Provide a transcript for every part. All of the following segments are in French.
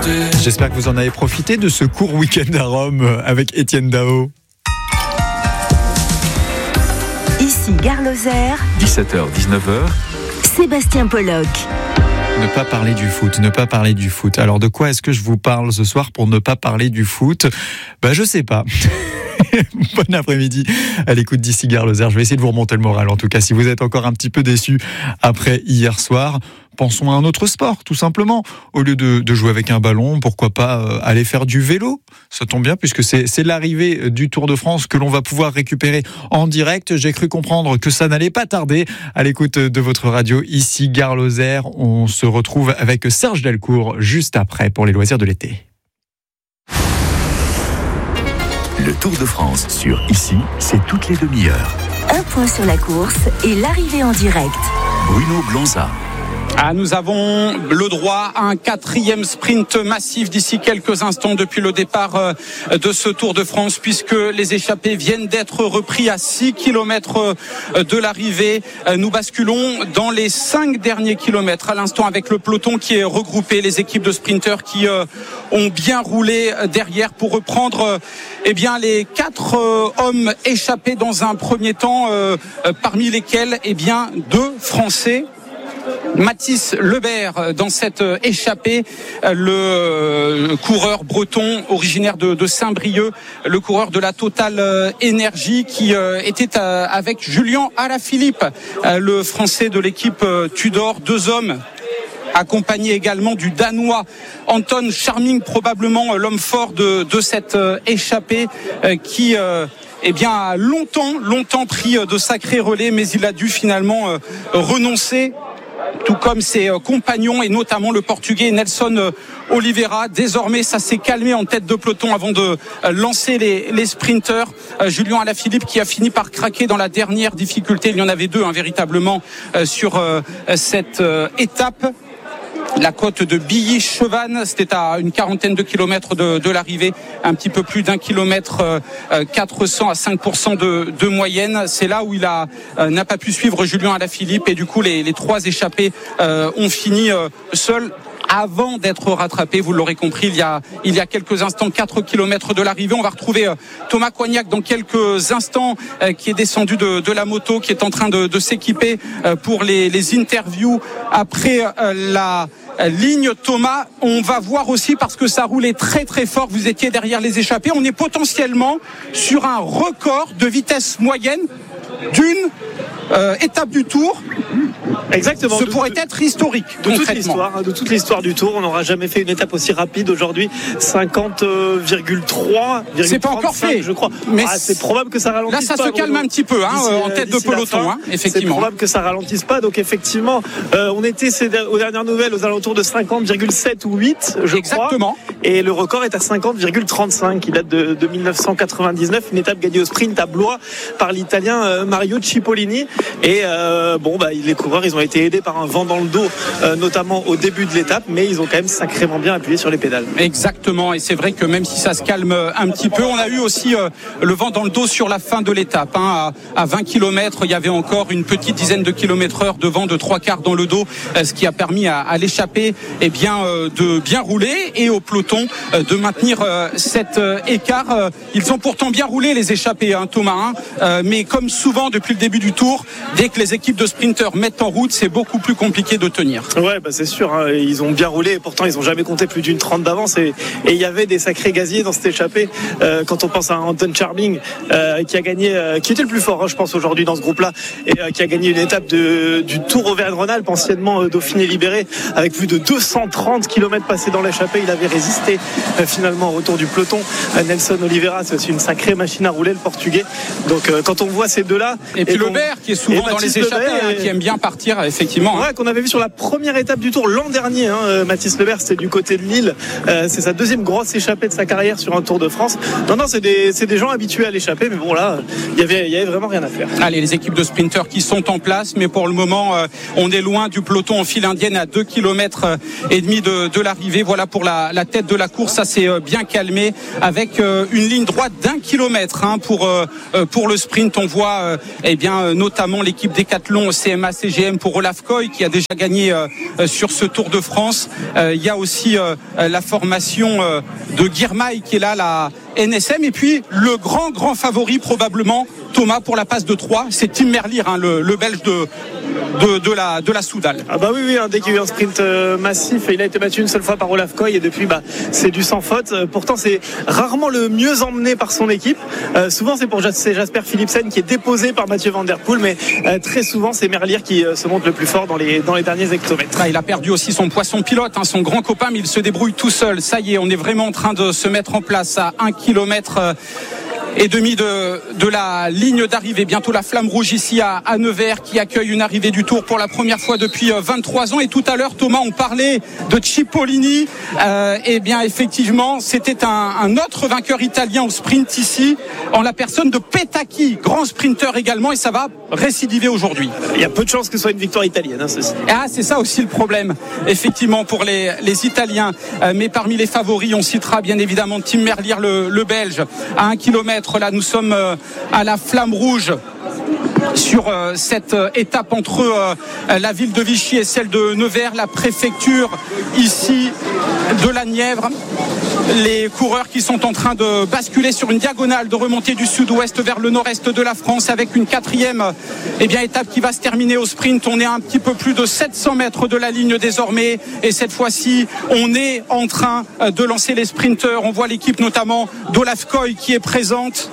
J'espère que vous en avez profité de ce court week-end à Rome avec Étienne Dao. Ici Gare Lozère, 17h, 19h. Sébastien Pollock. Ne pas parler du foot. Alors de quoi est-ce que je vous parle ce soir pour ne pas parler du foot ? Je sais pas. Bon après-midi à l'écoute d'ici Gare Lozère. Je vais essayer de vous remonter le moral. En tout cas, si vous êtes encore un petit peu déçus après hier soir, pensons à un autre sport, tout simplement. Au lieu de jouer avec un ballon, pourquoi pas aller faire du vélo ? Ça tombe bien puisque c'est l'arrivée du Tour de France que l'on va pouvoir récupérer en direct. J'ai cru comprendre que ça n'allait pas tarder. À l'écoute de votre radio, ici Gare Lozère. On se retrouve avec Serge Delcourt juste après pour les loisirs de l'été. Le Tour de France sur Ici, c'est toutes les demi-heures. Un point sur la course et l'arrivée en direct. Bruno Blanza. Nous avons le droit à un 4e sprint massif d'ici quelques instants depuis le départ de ce Tour de France, puisque les échappés viennent d'être repris à 6 km de l'arrivée. Nous basculons dans les 5 derniers kilomètres à l'instant avec le peloton qui est regroupé, les équipes de sprinteurs qui ont bien roulé derrière pour reprendre les 4 hommes échappés dans un premier temps, parmi lesquels 2 Français. Mathis Lebert dans cette échappée, le coureur breton originaire de Saint-Brieuc, le coureur de la Total Énergie qui était avec Julien Alaphilippe, le Français de l'équipe Tudor, 2 hommes accompagné également du Danois Anton Charming, probablement l'homme fort de cette échappée qui a longtemps pris de sacrés relais, mais il a dû finalement renoncer, tout comme ses compagnons et notamment le Portugais Nelson Oliveira. Désormais, ça s'est calmé en tête de peloton avant de lancer les sprinteurs. Julien Alaphilippe qui a fini par craquer dans la dernière difficulté. Il y en avait 2 véritablement sur cette étape. La côte de Billy-Chevannes, c'était à une quarantaine de kilomètres de l'arrivée, un petit peu plus d'1 kilomètre, 400 à 5% de moyenne. C'est là où il n'a pas pu suivre Julien Alaphilippe et du coup les 3 échappés ont fini seuls. Avant d'être rattrapé, vous l'aurez compris, il y a quelques instants, 4 km de l'arrivée. On va retrouver Thomas Coignac dans quelques instants, qui est descendu de la moto, qui est en train de s'équiper pour les interviews après la ligne. Thomas, on va voir aussi, parce que ça roulait très très fort, vous étiez derrière les échappés, on est potentiellement sur un record de vitesse moyenne d'une étape du Tour. Exactement. Ce pourrait être historique de toute l'histoire du Tour. On n'aura jamais fait une étape aussi rapide aujourd'hui. 50,3. C'est pas encore fait, je crois. Mais c'est probable que ça ralentisse pas. Là, ça se calme un petit peu en tête de peloton, effectivement. C'est probable que ça ralentisse pas. Donc effectivement, on était aux dernières nouvelles aux alentours de 50,7 ou 8, je Exactement. crois. Et le record est à 50,35. qui date de 1999. Une étape gagnée au sprint à Blois par l'Italien Mario Cipollini. Et les coureurs, ils ont été aidés par un vent dans le dos, notamment au début de l'étape, mais ils ont quand même sacrément bien appuyé sur les pédales. Exactement, et c'est vrai que même si ça se calme un petit peu, on a eu aussi le vent dans le dos sur la fin de l'étape. À 20 km, il y avait encore une petite dizaine de km/h de vent de 3/4 dans le dos, ce qui a permis à l'échappée de bien rouler et au peloton de maintenir cet écart. Ils ont pourtant bien roulé les échappés, Thomas, mais comme souvent depuis le début du Tour, dès que les équipes de sprinteurs mettent en route, c'est beaucoup plus compliqué de tenir. Ouais, c'est sûr, ils ont bien roulé et pourtant ils n'ont jamais compté plus d'une 30 d'avance et il y avait des sacrés gaziers dans cette échappée. Quand on pense à Anton Charming qui a gagné, qui était le plus fort, je pense, aujourd'hui dans ce groupe-là, et qui a gagné une étape du Tour Auvergne-Rhône-Alpes, anciennement Dauphiné Libéré, avec plus de 230 km passés dans l'échappée. Il avait résisté finalement au retour du peloton. Nelson Oliveira, c'est aussi une sacrée machine à rouler, le Portugais. Donc quand on voit ces deux-là, et puis Lebert qui est souvent dans les échappées, qui aime bien partir, effectivement. Ouais, qu'on avait vu sur la première étape du Tour l'an dernier. Mathis Lebert, c'était du côté de Lille. C'est sa 2e grosse échappée de sa carrière sur un Tour de France. Non, c'est des gens habitués à l'échappée, mais bon là, il y avait vraiment rien à faire. Allez, les équipes de sprinteurs qui sont en place, mais pour le moment, on est loin du peloton en file indienne à 2 km et demi de l'arrivée. Voilà pour la tête de la course, ça s'est bien calmé avec une ligne droite d'1 kilomètre pour le sprint. On voit notamment l'équipe Décathlon CMA CGM pour Olaf Koy qui a déjà gagné sur ce Tour de France. Il y a aussi la formation de Girmay qui est là, la NSM, et puis le grand favori probablement, Thomas, pour la passe de 3, c'est Tim Merlier, le Belge de la Soudal. Ah bah oui, dès qu'il y a eu un sprint massif, il a été battu une seule fois par Olaf Koy et depuis c'est du sans faute. Pourtant c'est rarement le mieux emmené par son équipe. Souvent c'est Jasper Philipsen qui est déposé par Mathieu Van Der Poel, mais très souvent c'est Merlier qui se montre le plus fort dans les derniers hectomètres. Il a perdu aussi son poisson pilote, son grand copain, mais il se débrouille tout seul. Ça y est, on est vraiment en train de se mettre en place à 1 km et demi de la ligne d'arrivée. Bientôt la flamme rouge ici à Nevers qui accueille une arrivée du Tour pour la première fois depuis 23 ans. Et tout à l'heure, Thomas, on parlait de Cipollini. Eh bien, effectivement, c'était un autre vainqueur italien au sprint ici, en la personne de Petacchi, grand sprinter également, et ça va récidiver aujourd'hui. Il y a peu de chances que ce soit une victoire italienne, ceci. Ah, c'est ça aussi le problème, effectivement, pour les Italiens. Mais parmi les favoris, on citera bien évidemment Tim Merlier, le Belge, à 1 km. Là, nous sommes à la flamme rouge sur cette étape entre la ville de Vichy et celle de Nevers, la préfecture ici de la Nièvre. Les coureurs qui sont en train de basculer sur une diagonale, de remonter du sud-ouest vers le nord-est de la France avec une 4e étape qui va se terminer au sprint. On est à un petit peu plus de 700 mètres de la ligne désormais, et cette fois-ci on est en train de lancer les sprinteurs. On voit l'équipe notamment d'Olaf Koy qui est présente.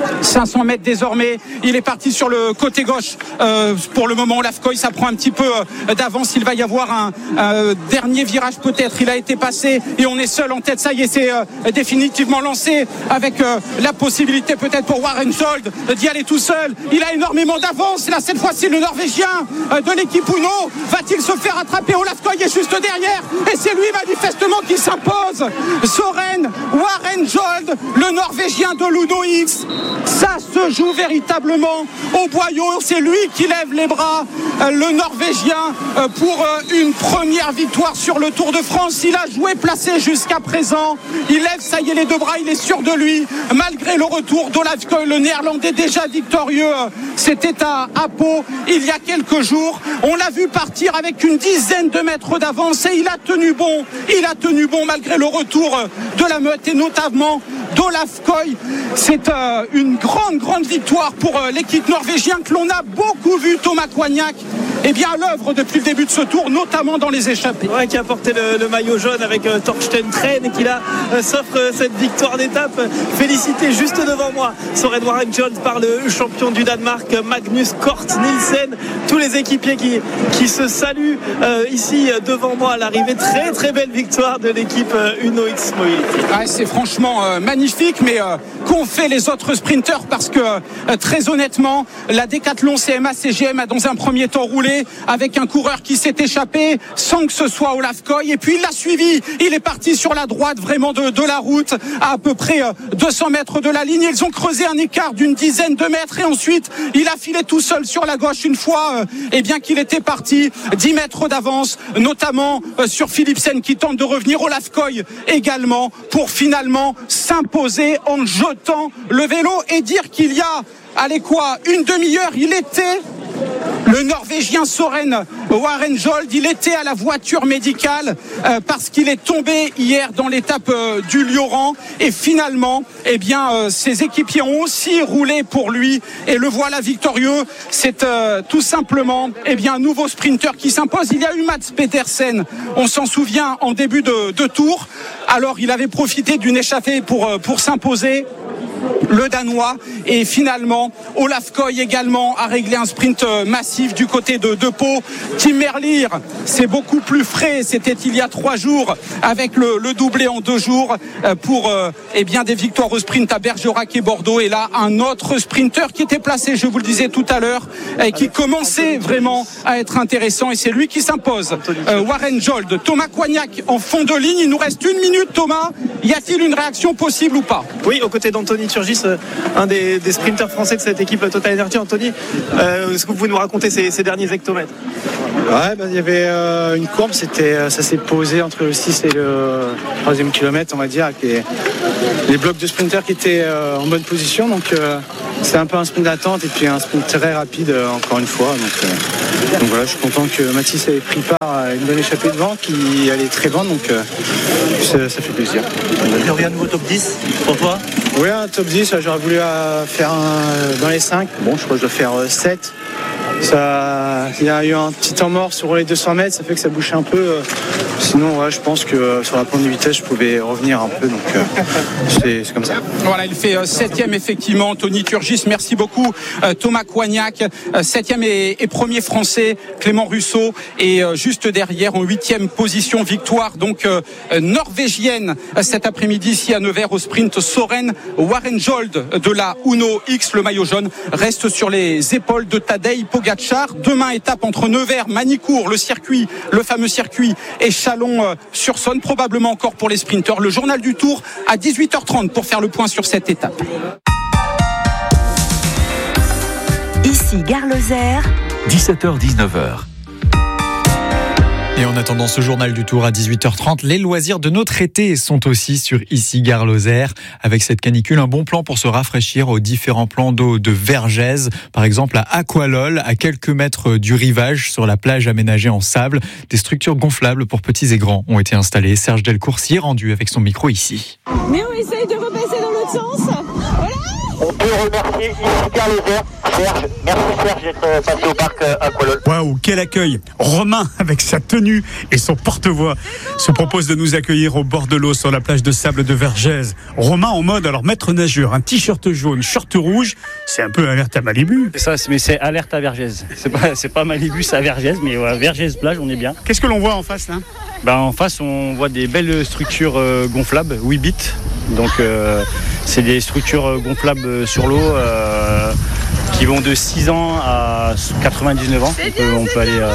500 mètres désormais, il est parti sur le côté gauche. Pour le moment, Olaf Koy, ça prend un petit peu d'avance. Il va y avoir un dernier virage peut-être. Il a été passé et on est seul en tête. Ça y est, c'est définitivement lancé avec la possibilité peut-être pour Warren Zold d'y aller tout seul. Il a énormément d'avance. Là, cette fois-ci, le Norvégien de l'équipe Uno va-t-il se faire attraper? Olaf Koy est juste derrière et c'est lui manifestement qui s'impose. Soren Warren Zold, le Norvégien de l'Uno X. Ça se joue véritablement au boyau. C'est lui qui lève les bras, le Norvégien, pour une première victoire sur le Tour de France. Il a joué placé jusqu'à présent. Il lève, ça y est, les deux bras. Il est sûr de lui, malgré le retour d'Olaf Koy, le Néerlandais déjà victorieux. C'était à Pau il y a quelques jours. On l'a vu partir avec une dizaine de mètres d'avance et il a tenu bon. Il a tenu bon malgré le retour de la meute et notamment d'Olaf Koy. C'est une grande victoire pour l'équipe norvégienne que l'on a beaucoup vu, Thomas Coignac, à l'œuvre depuis le début de ce tour, notamment dans les échappées. Ouais, qui a porté le maillot jaune avec Torsten Tren et qui là s'offre cette victoire d'étape. Félicité juste devant moi, Soren Warren Jones par le champion du Danemark, Magnus Cort Nielsen. Tous les équipiers qui se saluent ici devant moi à l'arrivée. Très belle victoire de l'équipe Uno X Mobility. Ouais, c'est franchement magnifique, mais qu'ont fait les autres sprinteurs, parce que très honnêtement, la Décathlon CMA CGM a dans un premier temps roulé avec un coureur qui s'est échappé sans que ce soit Olaf Koy, et puis il l'a suivi. Il est parti sur la droite vraiment de la route à peu près 200 mètres de la ligne. Ils ont creusé un écart d'une dizaine de mètres et ensuite il a filé tout seul sur la gauche une fois qu'il était parti. 10 mètres d'avance, notamment sur Philipsen qui tente de revenir. Olaf Koy également pour finalement s'imposer en jetant le vélo et dire qu'il y a, une demi-heure, il était... Le Norvégien Soren Warren Jold, il était à la voiture médicale parce qu'il est tombé hier dans l'étape du Lioran et finalement, ses équipiers ont aussi roulé pour lui et le voilà victorieux. C'est tout simplement un nouveau sprinter qui s'impose. Il y a eu Mats Pedersen, on s'en souvient, en début de tour. Alors il avait profité d'une échappée pour s'imposer, le Danois, et finalement Olaf Koy également a réglé un sprint massif du côté de Pau. Tim Merlier, c'est beaucoup plus frais, c'était il y a 3 jours avec le doublé en 2 jours pour des victoires au sprint à Bergerac et Bordeaux. Et là, un autre sprinter qui était placé, je vous le disais tout à l'heure, qui commençait vraiment à être intéressant, et c'est lui qui s'impose. Warren Jold, Thomas Coignac en fond de ligne. Il nous reste 1 minute, Thomas. Y a-t-il une réaction possible ou pas? Oui, aux côtés d'Anthony Turgis, France, un des sprinteurs français de cette équipe Total Energy. Anthony, est-ce que vous pouvez nous raconter ces derniers hectomètres? Ouais, il y avait une courbe, ça s'est posé entre le 6 et le 3e kilomètre, on va dire, avec les blocs de sprinters qui étaient en bonne position. Donc c'était un peu un sprint d'attente et puis un sprint très rapide encore une fois. Donc voilà, je suis content que Mathis ait pris part à une bonne échappée devant qui allait très bonne, donc ça fait plaisir. Tu aurais un nouveau top 10 pour toi? Oui, un top 10, j'aurais voulu faire dans les 5. Bon, je crois que je dois faire 7. Il y a eu un petit temps mort sur les 200 mètres, ça fait que ça bouchait un peu. Sinon, ouais, je pense que sur la pointe de vitesse, je pouvais revenir un peu. Donc, c'est comme ça. Voilà, il fait 7e effectivement, Anthony Turgis. Merci beaucoup. Thomas Coignac, 7e et premier français, Clément Russo. Et juste derrière, en 8e position, victoire donc norvégienne cet après-midi ici à Nevers au sprint. Soren Warenjold de la Uno X, le maillot jaune, reste sur les épaules de Tadej Pogacar. Demain, étape entre Nevers, Manicourt, le fameux circuit, et Chalon-sur-Saône, probablement encore pour les sprinteurs. Le journal du Tour à 18h30 pour faire le point sur cette étape. Ici Gare Lozère, 17h-19h. Et en attendant ce journal du Tour à 18h30, les loisirs de notre été sont aussi sur Ici Gare Lozère. Avec cette canicule, un bon plan pour se rafraîchir aux différents plans d'eau de Vergèze. Par exemple, à Aqualol, à quelques mètres du rivage, sur la plage aménagée en sable. Des structures gonflables pour petits et grands ont été installées. Serge Delcourt s'y est rendu avec son micro ici. Mais on essaye de repasser dans l'autre sens. Voilà. On peut remercier Ici Gare Lozère. Serge, merci Serge d'être passé au parc Aqualol. Waouh, quel accueil! Romain, avec sa tenue et son porte-voix, se propose de nous accueillir au bord de l'eau sur la plage de sable de Vergèze. Romain en mode alors maître nageur, un t-shirt jaune, short rouge, c'est un peu alerte à Malibu. C'est ça, mais c'est alerte à Vergèze. C'est pas Malibu, c'est à Vergèze, mais ouais, Vergèze plage, on est bien. Qu'est-ce que l'on voit en face là? En face, on voit des belles structures gonflables, 8 bits. Donc c'est des structures gonflables sur l'eau qui vont de 6 ans à 99 ans. On peut aller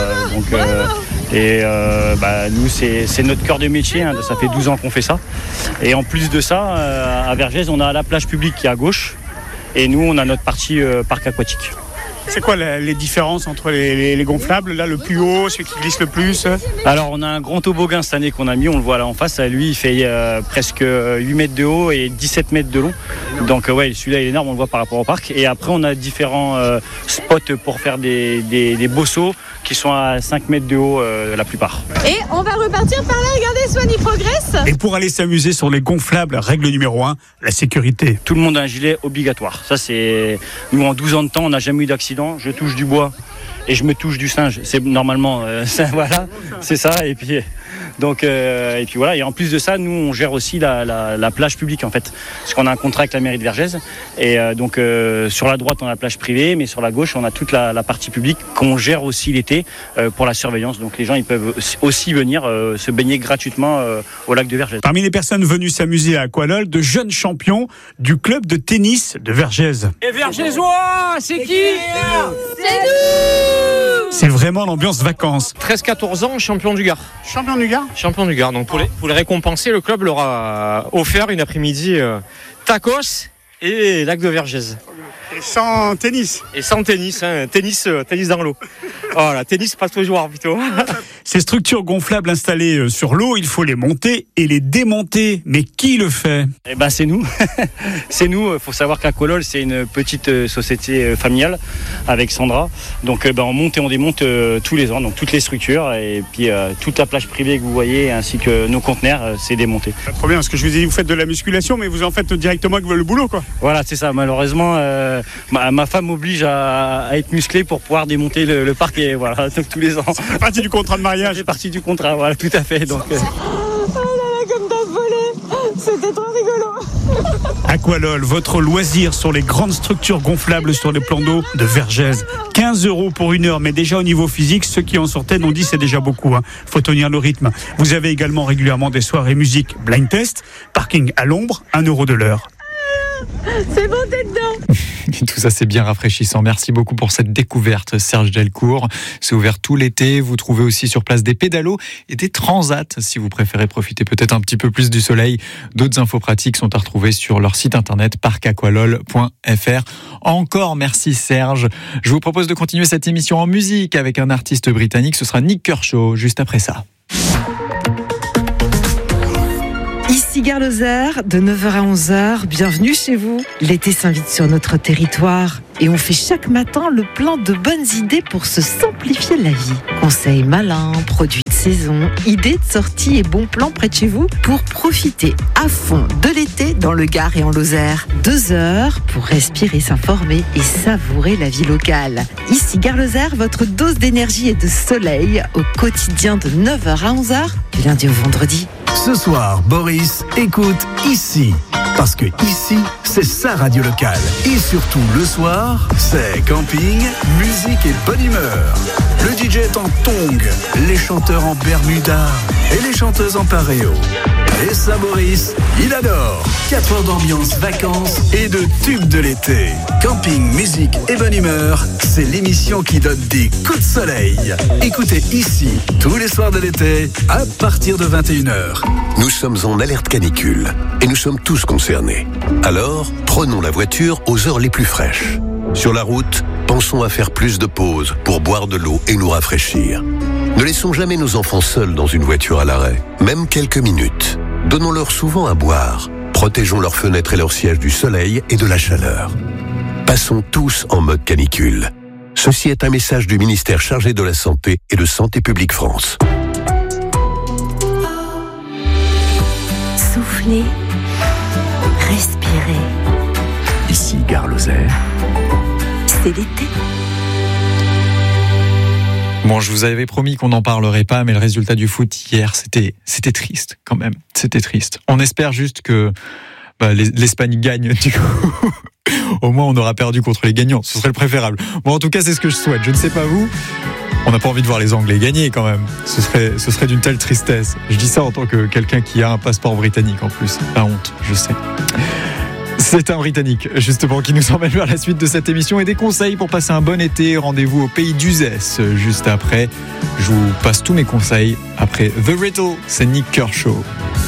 nous c'est notre cœur de métier, hein, ça fait 12 ans qu'on fait ça. Et en plus de ça, à Vergèze, on a la plage publique qui est à gauche et nous on a notre partie parc aquatique. C'est quoi les différences entre les gonflables, là le plus haut, celui qui glisse le plus? Alors on a un grand toboggan cette année qu'on a mis, on le voit là en face, lui il fait presque 8 mètres de haut et 17 mètres de long. Donc ouais, celui-là il est énorme, on le voit par rapport au parc. Et après on a différents spots pour faire des beaux sauts qui sont à 5 mètres de haut la plupart. Et on va repartir par là, regardez, Swan il progresse. Et pour aller s'amuser sur les gonflables, règle numéro 1, la sécurité. Tout le monde a un gilet obligatoire. Ça c'est, nous en 12 ans de temps on n'a jamais eu d'accident. Je touche du bois et je me touche du singe. C'est normalement, voilà, c'est ça. Et puis voilà. Et en plus de ça, nous on gère aussi la plage publique en fait, parce qu'on a un contrat avec la mairie de Vergèze. Et sur la droite on a la plage privée, mais sur la gauche on a toute la partie publique qu'on gère aussi l'été pour la surveillance. Donc les gens ils peuvent aussi venir se baigner gratuitement au lac de Vergèze. Parmi les personnes venues s'amuser à Aqualol, de jeunes champions du club de tennis de Vergèze. Et Vergèzois, c'est qui? C'est nous. C'est vraiment l'ambiance vacances. 13-14 ans, champion du Gard. Champion du Gard? Champion du Gard. Donc pour les récompenser, le club leur a offert une après-midi tacos et lac de Vergèze. Et sans tennis. Et sans tennis, hein. Tennis dans l'eau. Voilà, tennis pas tous les jours plutôt. Ces structures gonflables installées sur l'eau, il faut les monter et les démonter. Mais qui le fait? Eh ben c'est nous. C'est nous. Il faut savoir qu'Aqualol c'est une petite société familiale avec Sandra. Donc on monte et on démonte tous les ans, donc toutes les structures et puis toute la plage privée que vous voyez ainsi que nos conteneurs, c'est démonté. Trop bien, parce que je vous ai dit vous faites de la musculation, mais vous en faites directement avec le boulot quoi. Voilà, c'est ça. Malheureusement, ma femme m'oblige à être musclé pour pouvoir démonter le parc et voilà, donc tous les ans. C'est partie du contrat de mariage. C'est partie du contrat, voilà, tout à fait. Donc, Oh là là, comme t'as volé, c'était trop rigolo. Aqualol, votre loisir sur les grandes structures gonflables sur les plans d'eau de Vergèze. 15 € pour 1 heure, mais déjà au niveau physique, ceux qui en sortaient n'ont dit c'est déjà beaucoup. Faut tenir le rythme. Vous avez également régulièrement des soirées musique blind test, parking à l'ombre, 1 € de l'heure. C'est bon, t'es dedans. Et tout ça, c'est bien rafraîchissant. Merci beaucoup pour cette découverte, Serge Delcourt. C'est ouvert tout l'été. Vous trouvez aussi sur place des pédalos et des transats si vous préférez profiter peut-être un petit peu plus du soleil. D'autres infos pratiques sont à retrouver sur leur site internet parcaqualol.fr. Encore merci Serge. Je vous propose de continuer cette émission en musique avec un artiste britannique. Ce sera Nick Kershaw juste après ça. Ici Gare Lozère, de 9h à 11h, bienvenue chez vous. L'été s'invite sur notre territoire et on fait chaque matin le plein de bonnes idées pour se simplifier la vie. Conseils malins, produits de saison, idées de sortie et bons plans près de chez vous pour profiter à fond de l'été dans le Gard et en Lozère. 2 heures pour respirer, s'informer et savourer la vie locale. Ici Gare Lozère, votre dose d'énergie et de soleil au quotidien de 9h à 11h, du lundi au vendredi. Ce soir, Boris écoute Ici. Parce que ici, c'est sa radio locale. Et surtout, le soir, c'est camping, musique et bonne humeur. Le DJ est en tongs, les chanteurs en bermuda et les chanteuses en paréo. Et ça, Boris, il adore. 4 heures d'ambiance, vacances et de tubes de l'été. Camping, musique et bonne humeur, c'est l'émission qui donne des coups de soleil. Écoutez Ici, tous les soirs de l'été, à partir de 21h. Nous sommes en alerte canicule et nous sommes tous concernés. Alors, prenons la voiture aux heures les plus fraîches. Sur la route, pensons à faire plus de pauses pour boire de l'eau et nous rafraîchir. Ne laissons jamais nos enfants seuls dans une voiture à l'arrêt, même quelques minutes. Donnons-leur souvent à boire. Protégeons leurs fenêtres et leurs sièges du soleil et de la chaleur. Passons tous en mode canicule. Ceci est un message du ministère chargé de la Santé et de Santé publique France. Soufflez, respirez. Ici, Gare Lozère. C'est l'été. Bon, je vous avais promis qu'on n'en parlerait pas, mais le résultat du foot hier, c'était triste quand même. C'était triste. On espère juste que l'Espagne gagne du coup. Au moins, on aura perdu contre les gagnants. Ce serait le préférable. Bon, en tout cas, c'est ce que je souhaite. Je ne sais pas vous. On n'a pas envie de voir les Anglais gagner quand même. Ce serait d'une telle tristesse. Je dis ça en tant que quelqu'un qui a un passeport britannique en plus. La honte, je sais. C'est un Britannique, justement, qui nous emmène vers la suite de cette émission et des conseils pour passer un bon été. Rendez-vous au pays d'Uzès juste après. Je vous passe tous mes conseils après The Riddle, c'est Nick Kershaw.